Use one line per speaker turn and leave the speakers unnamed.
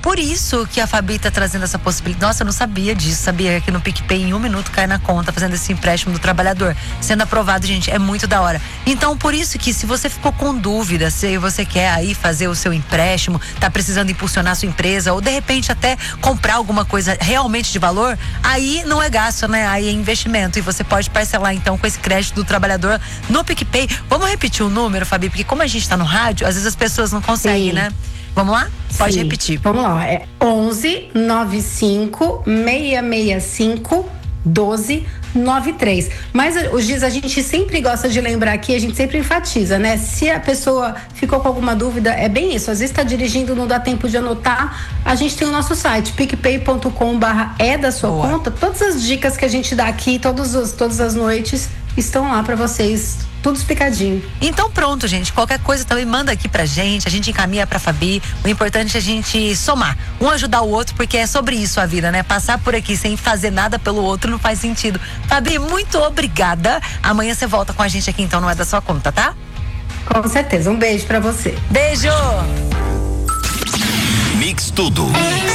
por isso que a Fabi tá trazendo essa possibilidade. Nossa, eu não sabia disso. Sabia que no PicPay em 1 minuto cai na conta, fazendo esse empréstimo do trabalhador. Sendo aprovado, gente, é muito da hora. Então, por isso que se você ficou com dúvida, se você quer aí fazer o seu empréstimo, tá precisando impulsionar a sua empresa, ou de repente até comprar alguma coisa realmente de valor, aí não é gasto, né? Aí é investimento. E você pode parcelar, então, com esse crédito do trabalhador no PicPay. Vamos repetir o número, Fabi? Porque como a gente tá no rádio, às vezes as pessoas não conseguem,
Sim.
né? Vamos lá? Pode
Sim.
repetir.
Vamos lá, é 11 95 665 12 93. Mas, Giz, a gente sempre gosta de lembrar aqui, a gente sempre enfatiza, né? Se a pessoa ficou com alguma dúvida, é bem isso. Às vezes está dirigindo, não dá tempo de anotar. A gente tem o nosso site, picpay.com/é da sua
Boa.
conta. Todas as dicas que a gente dá aqui, todas as noites, estão lá para vocês. Tudo explicadinho.
Então pronto, gente. Qualquer coisa também manda aqui pra gente. A gente encaminha pra Fabi. O importante é a gente somar. Um ajudar o outro, porque é sobre isso a vida, né? Passar por aqui sem fazer nada pelo outro não faz sentido. Fabi, muito obrigada. Amanhã você volta com a gente aqui, então não é da sua conta, tá?
Com certeza. Um beijo para você.
Beijo!
Mix Tudo.